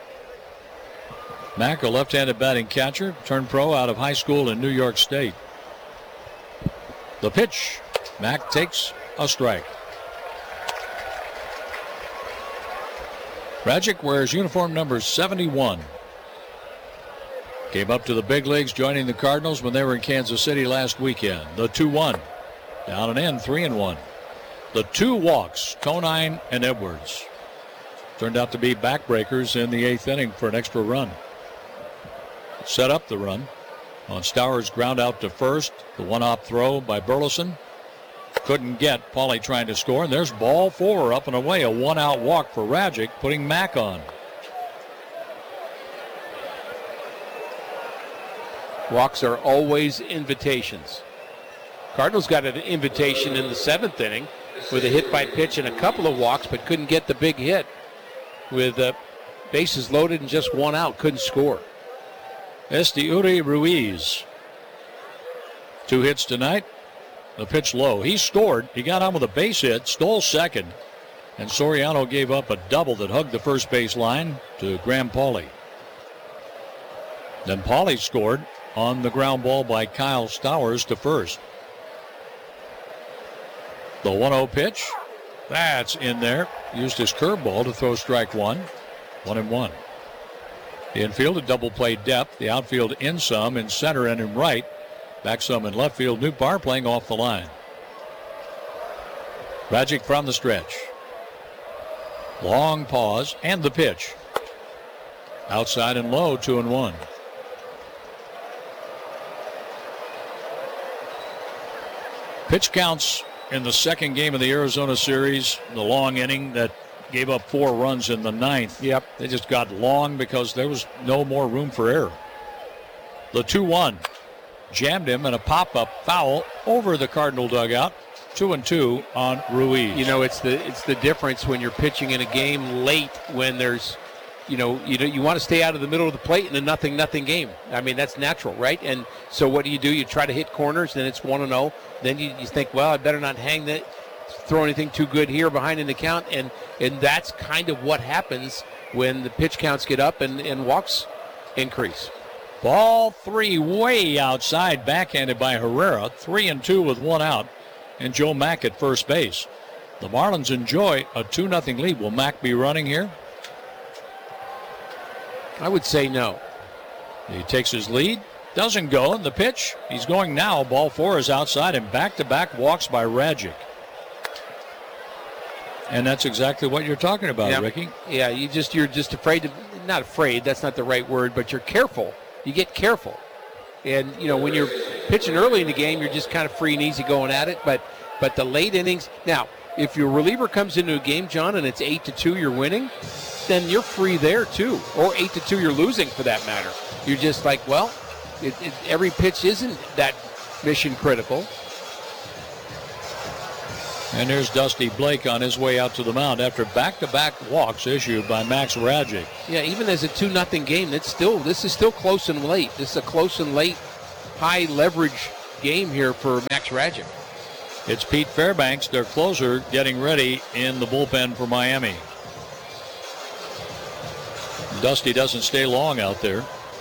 Mack, a left-handed batting catcher, turned pro out of high school in New York State. The pitch. Mack takes a strike. Rajic wears uniform number seventy-one. Came up to the big leagues, joining the Cardinals when they were in Kansas City last weekend. The two one. Down and in, three and one. The two walks, Conine and Edwards. Turned out to be backbreakers in the eighth inning for an extra run. Set up the run on Stowers' ground out to first. The one-hop throw by Burleson. Couldn't get Paulie trying to score. And there's ball four up and away. A one-out walk for Rajic, putting Mack on. Walks are always invitations. Cardinals got an invitation in the seventh inning with a hit by pitch and a couple of walks, but couldn't get the big hit. With uh, bases loaded and just one out, couldn't score. Estiuri Ruiz. Two hits tonight. The pitch low. He scored. He got on with a base hit, stole second, and Soriano gave up a double that hugged the first base line to Graham Paulie. Then Paulie scored on the ground ball by Kyle Stowers to first. The one oh pitch. That's in there. Used his curveball to throw strike one. One and one. The infield, a double play depth. The outfield in some, in center and in right. Back some in left field. Nootbaar playing off the line. Rajic from the stretch. Long pause and the pitch. Outside and low, two and one. Pitch counts in the second game of the Arizona series, the long inning that gave up four runs in the ninth. Yep. They just got long because there was no more room for error. The two one jammed him in a pop-up foul over the Cardinal dugout. Two and two on Ruiz. You know, it's the it's the difference when you're pitching in a game late when there's, you know, you know, you want to stay out of the middle of the plate in a nothing nothing game. I mean, that's natural, right? And so what do you do? You try to hit corners, then it's one and oh. Then you, you think, well, I better not hang that, throw anything too good here behind in the count. And and that's kind of what happens when the pitch counts get up and, and walks increase. Ball three way outside, backhanded by Herrera. Three and two with one out. And Joe Mack at first base. The Marlins enjoy a two nothing lead. Will Mack be running here? I would say no. He takes his lead. Doesn't go. And the pitch, he's going now. Ball four is outside, and back-to-back walks by Rajic. And that's exactly what you're talking about, yeah. Ricky. Yeah, you just you're just afraid to, not afraid, that's not the right word, but you're careful. You get careful. And, you know, when you're pitching early in the game, you're just kind of free and easy going at it. But but the late innings, now, if your reliever comes into a game, John, and it's eight to two, you're winning, then you're free there too. Or eight to two, you're losing for that matter. You're just like, well, it, it, every pitch isn't that mission critical. And there's Dusty Blake on his way out to the mound after back-to-back walks issued by Max Rajic. Yeah, even as a two nothing game, it's still this is still close and late. This is a close and late, high leverage game here for Max Rajic. It's Pete Fairbanks, their closer, getting ready in the bullpen for Miami. Dusty doesn't stay long out there.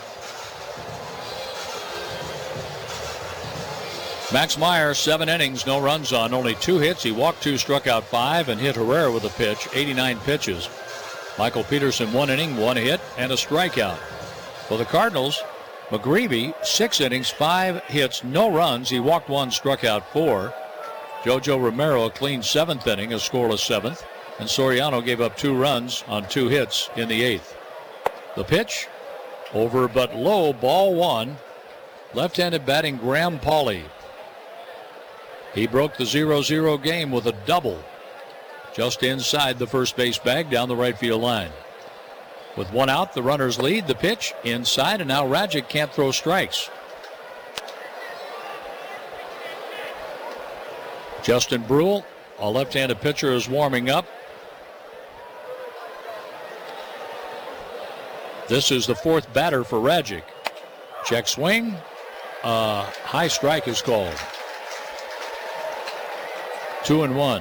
Max Meyer, seven innings, no runs on, only two hits. He walked two, struck out five, and hit Herrera with a pitch, eighty-nine pitches. Michael Peterson, one inning, one hit, and a strikeout. For the Cardinals, McGreevy, six innings, five hits, no runs. He walked one, struck out four. Jojo Romero, a clean seventh inning, a scoreless seventh. And Soriano gave up two runs on two hits in the eighth. The pitch, over but low, ball one. Left-handed batting Graham Pauley. He broke the zero zero game with a double just inside the first base bag down the right field line. With one out, the runners lead. The pitch inside, and now Rajic can't throw strikes. Justin Brule, a left-handed pitcher, is warming up. This is the fourth batter for Rajic. Check swing. Uh, high strike is called. Two and one.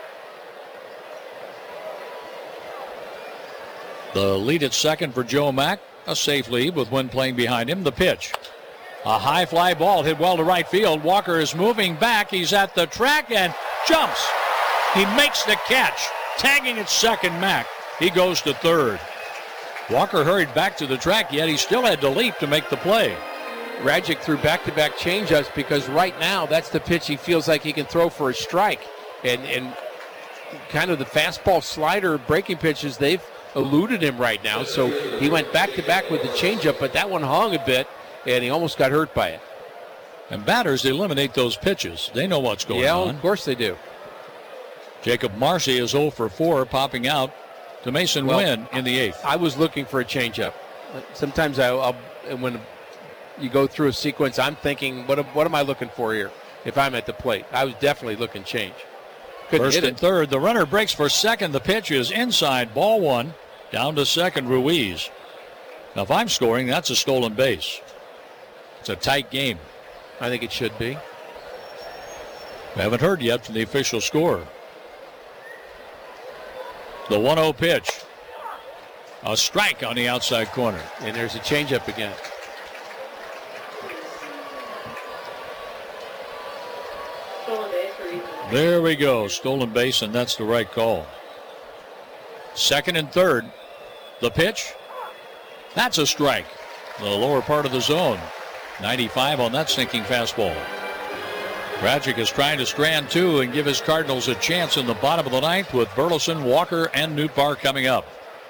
The lead at second for Joe Mack. A safe lead with Wynn playing behind him. The pitch. A high fly ball hit well to right field. Walker is moving back. He's at the track and jumps. He makes the catch. Tagging at second, Mack. He goes to third. Walker hurried back to the track, yet he still had to leap to make the play. Rajic threw back-to-back changeups because right now that's the pitch he feels like he can throw for a strike. And, and kind of the fastball slider breaking pitches, they've eluded him right now. So he went back-to-back with the changeup, but that one hung a bit, and he almost got hurt by it. And batters eliminate those pitches. They know what's going yeah, on. Yeah, of course they do. Jacob Marcy is oh for four, popping out to Mason well, Wynn in the eighth. I was looking for a changeup. Sometimes I, I'll, when you go through a sequence, I'm thinking, what, what am I looking for here if I'm at the plate? I was definitely looking change. Couldn't First hit and it. third. The runner breaks for second. The pitch is inside. Ball one. Down to second, Ruiz. Now, if I'm scoring, that's a stolen base. It's a tight game. I think it should be. We haven't heard yet from the official score. The one oh pitch. A strike on the outside corner. And there's a changeup again. There we go. Stolen base, and that's the right call. Second and third. The pitch. That's a strike. The lower part of the zone. ninety-five on that sinking fastball. Rajic is trying to strand two and give his Cardinals a chance in the bottom of the ninth with Burleson, Walker, and Nootbaar coming up.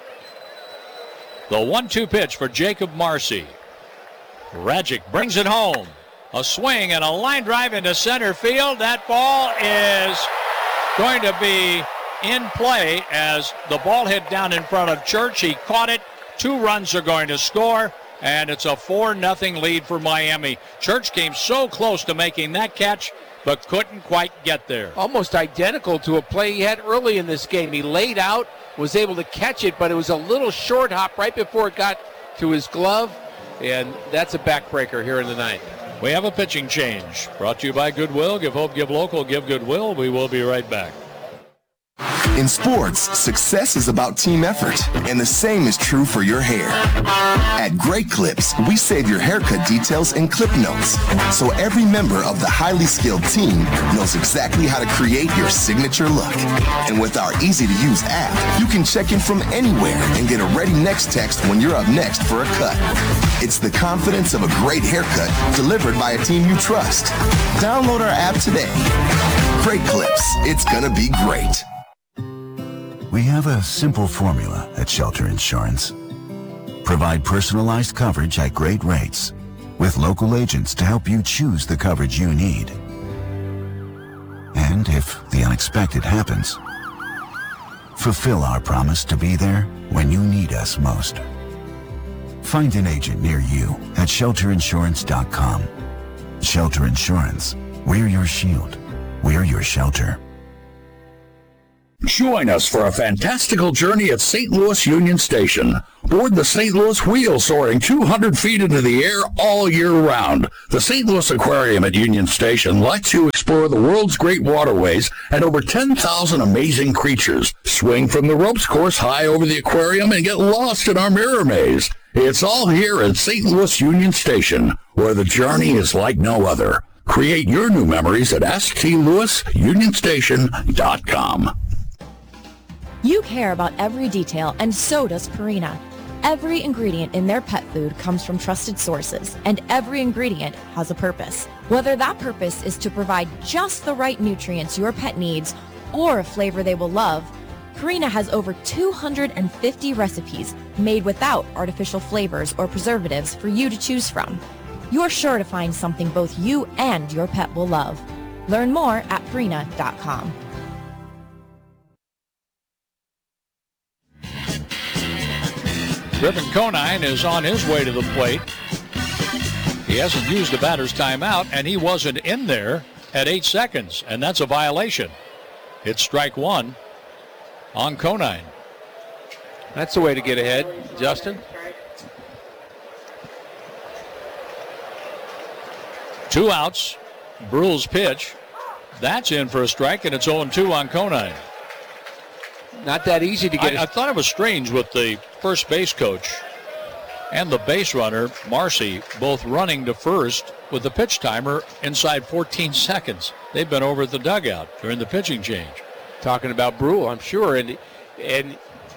The one two pitch for Jacob Marcy. Rajic brings it home. A swing and a line drive into center field. That ball is going to be in play as the ball hit down in front of Church. He caught it. Two runs are going to score, and it's a four nothing lead for Miami. Church came so close to making that catch, but couldn't quite get there. Almost identical to a play he had early in this game. He laid out, was able to catch it, but it was a little short hop right before it got to his glove, and that's a backbreaker here in the ninth. We have a pitching change. Brought to you by Goodwill. Give hope, give local, give Goodwill. We will be right back. In sports, success is about team effort, and the same is true for your hair. At Great Clips, we save your haircut details in clip notes, so every member of the highly skilled team knows exactly how to create your signature look. And with our easy-to-use app, you can check in from anywhere and get a ready next text when you're up next for a cut. It's the confidence of a great haircut delivered by a team you trust. Download our app today. Great Clips, it's gonna be great. We have a simple formula at Shelter Insurance. Provide personalized coverage at great rates with local agents to help you choose the coverage you need. And if the unexpected happens, fulfill our promise to be there when you need us most. Find an agent near you at shelter insurance dot com. Shelter Insurance. We're your shield. We're your shelter. Join us for a fantastical journey at Saint Louis Union Station. Board the Saint Louis Wheel soaring two hundred feet into the air all year round. The Saint Louis Aquarium at Union Station lets you explore the world's great waterways and over ten thousand amazing creatures. Swing from the ropes course high over the aquarium and get lost in our mirror maze. It's all here at Saint Louis Union Station, where the journey is like no other. Create your new memories at s t louis union station dot com. You care about every detail, and so does Purina. Every ingredient in their pet food comes from trusted sources, and every ingredient has a purpose. Whether that purpose is to provide just the right nutrients your pet needs or a flavor they will love, Purina has over two hundred fifty recipes made without artificial flavors or preservatives for you to choose from. You're sure to find something both you and your pet will love. Learn more at purina dot com. Griffin Conine is on his way to the plate. He hasn't used the batter's timeout, and he wasn't in there at eight seconds, and that's a violation. It's strike one on Conine. That's the way to get ahead, Justin. Two outs. Brule's pitch. That's in for a strike, and it's oh two on Conine. Not that easy to get. I, I thought it was strange with the first base coach and the base runner, Marcy, both running to first with the pitch timer inside fourteen seconds. They've been over at the dugout during the pitching change. Talking about Brule, I'm sure, and and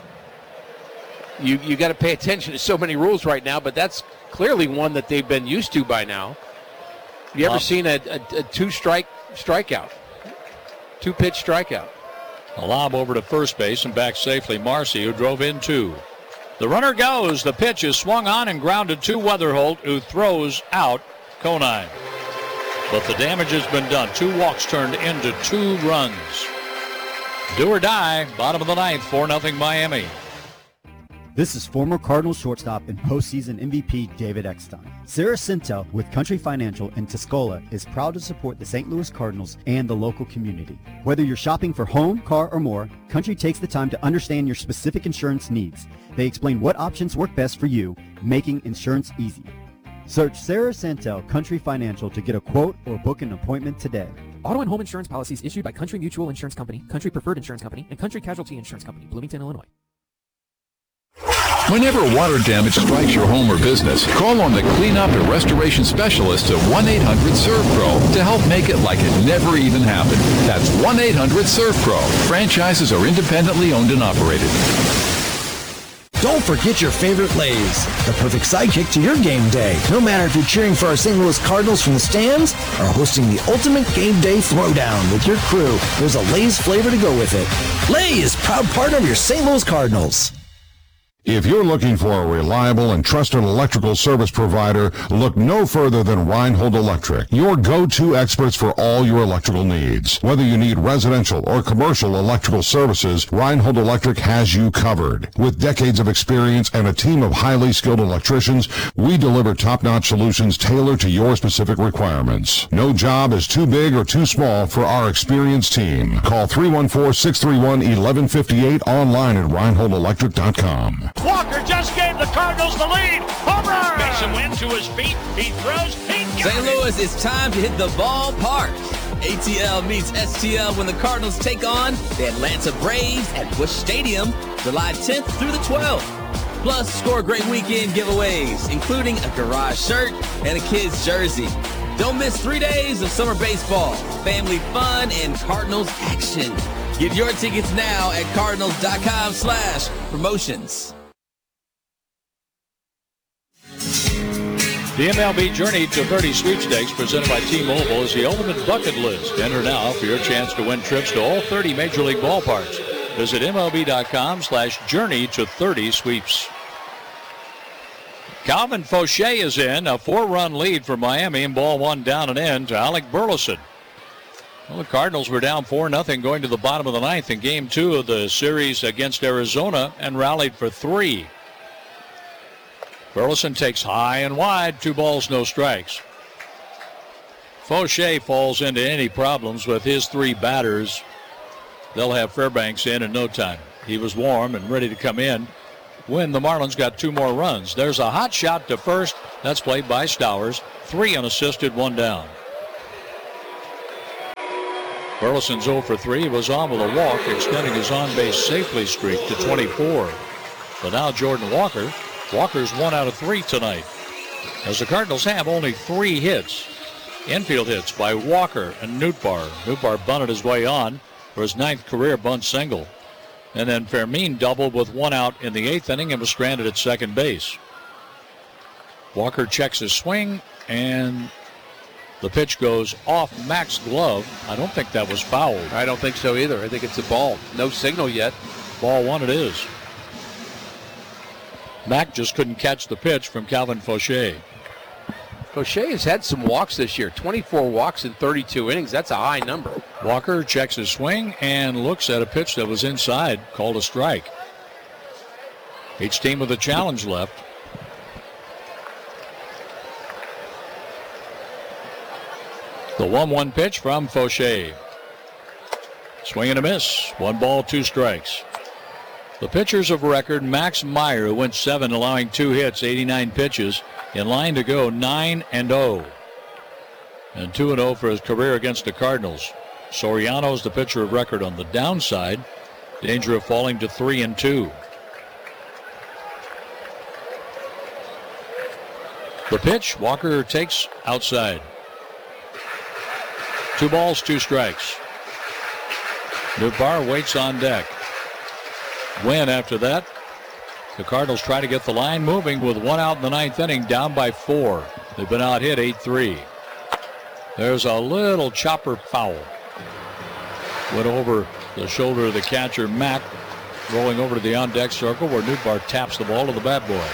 you you got to pay attention to so many rules right now, but that's clearly one that they've been used to by now. Have you ever um, seen a, a, a two-strike strikeout, two-pitch strikeout? A lob over to first base and back safely. Marcy, who drove in two. The runner goes. The pitch is swung on and grounded to Weatherholt, who throws out Conine. But the damage has been done. Two walks turned into two runs. Do or die, bottom of the ninth, four nothing Miami. This is former Cardinals shortstop and postseason M V P David Eckstein. Sarah Sintel with Country Financial in Tuscola is proud to support the Saint Louis Cardinals and the local community. Whether you're shopping for home, car, or more, Country takes the time to understand your specific insurance needs. They explain what options work best for you, making insurance easy. Search Sarah Sintel Country Financial to get a quote or book an appointment today. Auto and home insurance policies issued by Country Mutual Insurance Company, Country Preferred Insurance Company, and Country Casualty Insurance Company, Bloomington, Illinois. Whenever water damage strikes your home or business, call on the cleanup and restoration specialists at one eight hundred serve pro to help make it like it never even happened. That's one eight hundred serve pro. Franchises are independently owned and operated. Don't forget your favorite Lay's, the perfect sidekick to your game day. No matter if you're cheering for our Saint Louis Cardinals from the stands or hosting the ultimate game day throwdown with your crew, there's a Lay's flavor to go with it. Lay's, proud partner of your Saint Louis Cardinals. If you're looking for a reliable and trusted electrical service provider, look no further than Reinhold Electric, your go-to experts for all your electrical needs. Whether you need residential or commercial electrical services, Reinhold Electric has you covered. With decades of experience and a team of highly skilled electricians, we deliver top-notch solutions tailored to your specific requirements. No job is too big or too small for our experienced team. Call three one four, six three one, one one five eight online at reinhold electric dot com. Walker just gave the Cardinals the lead. Home run! Mason Wynn to his feet. He throws. He Saint Louis, it's time to hit the ballpark. A T L meets S T L when the Cardinals take on the Atlanta Braves at Busch Stadium, July tenth through the twelfth. Plus, score great weekend giveaways, including a garage shirt and a kid's jersey. Don't miss three days of summer baseball, family fun, and Cardinals action. Get your tickets now at cardinals.com slash promotions. The M L B Journey to thirty Sweepstakes presented by T-Mobile is the ultimate bucket list. Enter now for your chance to win trips to all thirty Major League ballparks. Visit MLB.com slash journey to 30 sweeps. Calvin Fauché is in, a four-run lead for Miami, and ball one down and in to Alec Burleson. Well, the Cardinals were down four nothing going to the bottom of the ninth in game two of the series against Arizona and rallied for three. Burleson takes high and wide, two balls, no strikes. Fauché falls into any problems with his three batters they'll have Fairbanks in in no time. He was warm and ready to come in when the Marlins got two more runs. There's a hot shot to first. That's played by Stowers. Three unassisted, one down. Burleson's oh for three. He was on with a walk, extending his on-base safely streak to twenty-four. But now Jordan Walker. Walker's one out of three tonight, as the Cardinals have only three hits. Infield hits by Walker and Nootbaar. Nootbaar bunted his way on for his ninth career bunt single. And then Fermin doubled with one out in the eighth inning and was stranded at second base. Walker checks his swing, and the pitch goes off Mac's glove. I don't think that was fouled. I don't think so either. I think it's a ball. No signal yet. Ball one it is. Mac just couldn't catch the pitch from Calvin Fauché. Fauché has had some walks this year. twenty-four walks in thirty-two innings. That's a high number. Walker checks his swing and looks at a pitch that was inside, called a strike. Each team with a challenge left. The one one pitch from Fauché. Swing and a miss. One ball, two strikes. The pitchers of record, Max Meyer, who went seven, allowing two hits, eighty-nine pitches, in line to go nine and oh. And two and oh for his career against the Cardinals. Soriano's the pitcher of record on the downside. Danger of falling to three and two. The pitch, Walker takes outside. Two balls, two strikes. Nootbaar waits on deck. Win after that. The Cardinals try to get the line moving with one out in the ninth inning, down by four. They've been out hit eight three. There's a little chopper foul. Went over the shoulder of the catcher, Mac, rolling over to the on-deck circle where Nootbaar taps the ball to the bat boy.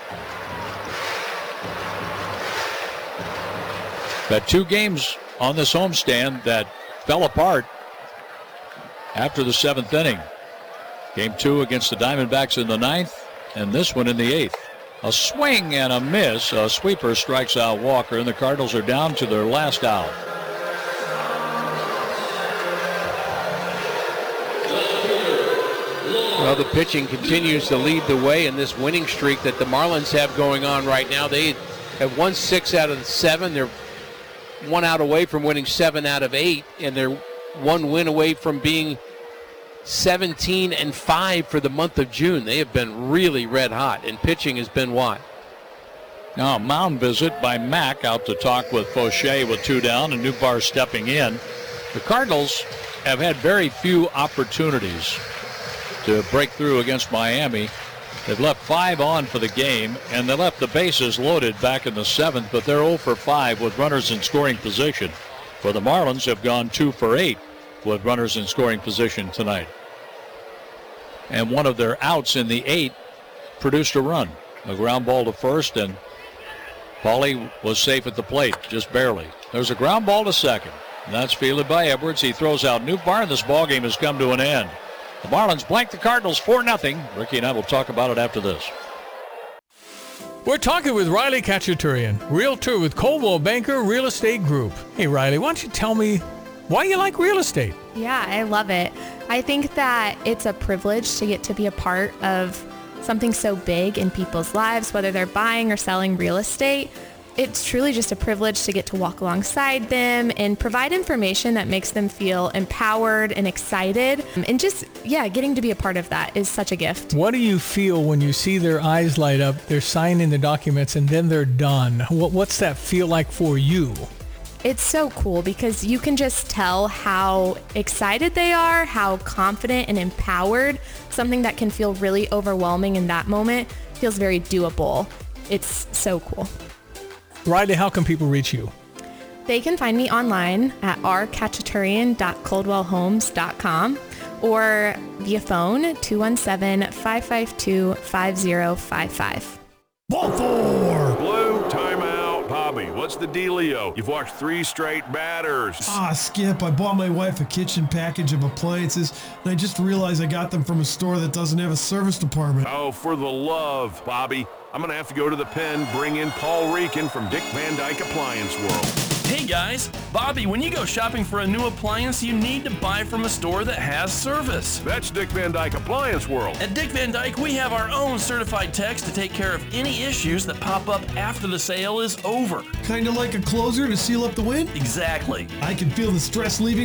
Got two games on this homestand that fell apart after the seventh inning. Game two against the Diamondbacks in the ninth, and this one in the eighth. A swing and a miss. A sweeper strikes out Walker, and the Cardinals are down to their last out. Well, the pitching continues to lead the way in this winning streak that the Marlins have going on right now. They have won six out of the seven. They're one out away from winning seven out of eight, and they're one win away from being seventeen and five for the month of June. They have been really red hot, and pitching has been what? Now a mound visit by Mac out to talk with Fauché with two down, and Nootbaar stepping in. The Cardinals have had very few opportunities to break through against Miami. They've left five on for the game, and they left the bases loaded back in the seventh, but they're oh for five with runners in scoring position. For the Marlins have gone two for eight with runners in scoring position tonight. And one of their outs in the eight produced a run. A ground ball to first, and Paulie was safe at the plate, just barely. There's a ground ball to second, and that's fielded by Edwards. He throws out Nootbaar, and this ball game has come to an end. The Marlins blank the Cardinals four nothing. Ricky and I will talk about it after this. We're talking with Riley Khachaturian, realtor with Coldwell Banker Real Estate Group. Hey, Riley, why don't you tell me why you like real estate? Yeah, I love it. I think that it's a privilege to get to be a part of something so big in people's lives, whether they're buying or selling real estate. It's truly just a privilege to get to walk alongside them and provide information that makes them feel empowered and excited. And just, yeah, getting to be a part of that is such a gift. What do you feel when you see their eyes light up, they're signing the documents, and then they're done? What, what's that feel like for you? It's so cool because you can just tell how excited they are, how confident and empowered. Something that can feel really overwhelming in that moment feels very doable. It's so cool. Riley, how can people reach you? They can find me online at r khachaturian dot coldwell homes dot com or via phone two one seven, five five two, five zero five five. Ball four. Blue, timeout. Bobby, what's the dealio? You've watched three straight batters. Ah, Skip, I bought my wife a kitchen package of appliances, and I just realized I got them from a store that doesn't have a service department. Oh, for the love, Bobby. I'm going to have to go to the pen, bring in Paul Rican from Dick Van Dyke Appliance World. Hey guys, Bobby, when you go shopping for a new appliance, you need to buy from a store that has service. That's Dick Van Dyke Appliance World. At Dick Van Dyke, we have our own certified techs to take care of any issues that pop up after the sale is over. Kind of like a closer to seal up the wind? Exactly. I can feel the stress leaving